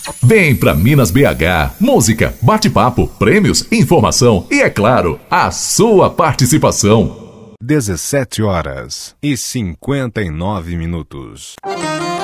Vem pra Minas BH, música, bate-papo, prêmios, informação e, é claro, a sua participação. 17h59.